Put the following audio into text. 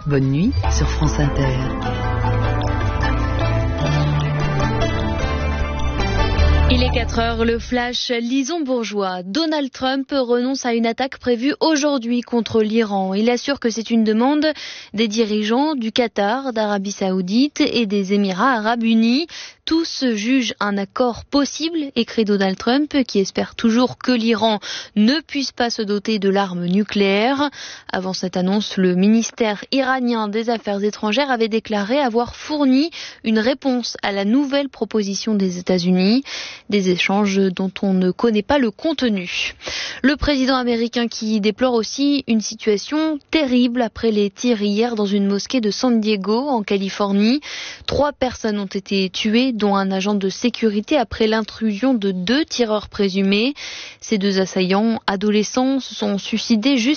Bonne nuit sur France Inter. Il est 4 heures, le flash Lison Bourgeois. Donald Trump renonce à une attaque prévue aujourd'hui contre l'Iran. Il assure que c'est une demande des dirigeants du Qatar, d'Arabie Saoudite et des Émirats Arabes Unis. Tous jugent un accord possible, écrit Donald Trump, qui espère toujours que l'Iran ne puisse pas se doter de l'arme nucléaire. Avant cette annonce, le ministère iranien des Affaires étrangères avait déclaré avoir fourni une réponse à la nouvelle proposition des États-Unis. Des échanges dont on ne connaît pas le contenu. Le président américain qui déplore aussi une situation terrible après les tirs hier dans une mosquée de San Diego, en Californie. 3 personnes ont été tuées, dont un agent de sécurité après l'intrusion de 2 tireurs présumés. Ces 2 assaillants adolescents se sont suicidés juste